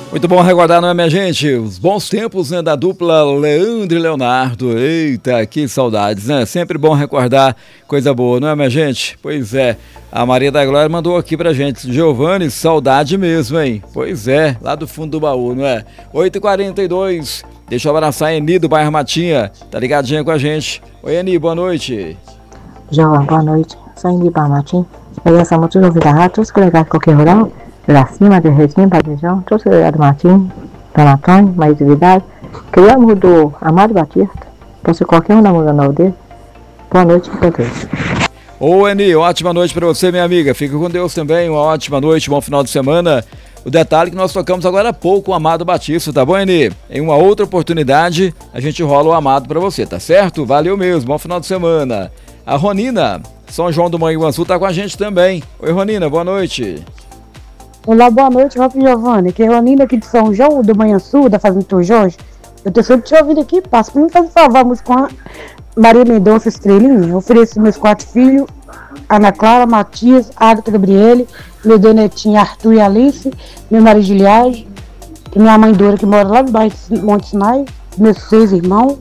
Muito bom recordar, não é, minha gente? Os bons tempos, né, da dupla Leandro e Leonardo. Eita, que saudades, né? Sempre bom recordar coisa boa, não é, minha gente? Pois é, a Maria da Glória mandou aqui pra gente. Giovanni, saudade mesmo, hein? Pois é, lá do fundo do baú, não é? 8h42, deixa eu abraçar a Eni do bairro Matinha. Tá ligadinha com a gente. Oi, Eni, boa noite. Giovanni, boa noite. Sou Eni do bairro Matinha. Eu sou muito novidade, todos os colegas de qualquer rural. Gracima, de Regina, Padejão, todos os colegas do Matinho, Dona Antônio, Maria de Vidal, criamos do Amado Batista, pode ser qualquer um da música dele. Boa noite para todos. Ô, Eni, ótima noite para você, minha amiga. Fica com Deus também, uma ótima noite, bom final de semana. O detalhe é que nós tocamos agora há pouco o Amado Batista, tá bom, Eni? Em uma outra oportunidade, a gente rola o Amado para você, tá certo? Valeu mesmo, bom final de semana. A Ronina, São João do Manhuaçu, tá com a gente também. Oi, Ronina, boa noite. Olá, boa noite, Rafa Giovanni, que é Ronina aqui de São João do Manhuaçu, da Fazenda São Jorge. Eu tô sempre te ouvindo aqui, passo pra mim fazer salvar a música com a Maria Mendonça Estrelinha. Eu ofereço meus 4 filhos, Ana Clara, Matias, Agatha, Gabriele, meu dois netinhos Arthur e Alice, meu marido Giliage, e minha mãe Dora, que mora lá no bairro Monte Sinai, meus 6 irmãos.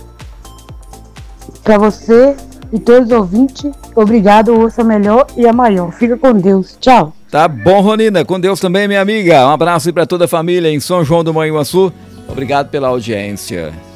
Pra você e todos os ouvintes, obrigado, ouça melhor e a maior. Fica com Deus, tchau. Tá bom, Ronina, com Deus também, minha amiga. Um abraço aí pra toda a família em São João do Manhuaçu. Obrigado pela audiência.